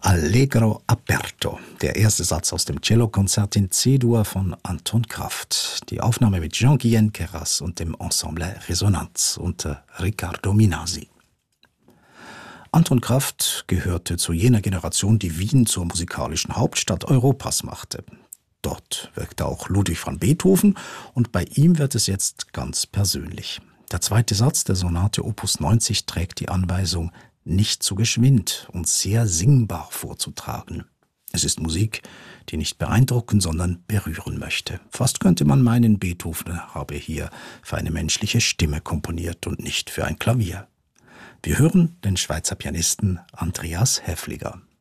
Allegro aperto, der erste Satz aus dem Cellokonzert in C-Dur von Anton Kraft. Die Aufnahme mit Jean-Guyen Queyras und dem Ensemble Resonanz unter Riccardo Minasi. Anton Kraft gehörte zu jener Generation, die Wien zur musikalischen Hauptstadt Europas machte. Dort wirkte auch Ludwig van Beethoven und bei ihm wird es jetzt ganz persönlich. Der zweite Satz der Sonate Opus 90 trägt die Anweisung, nicht zu geschwind und sehr singbar vorzutragen. Es ist Musik, die nicht beeindrucken, sondern berühren möchte. Fast könnte man meinen, Beethoven habe hier für eine menschliche Stimme komponiert und nicht für ein Klavier. Wir hören den Schweizer Pianisten Andreas Häfliger.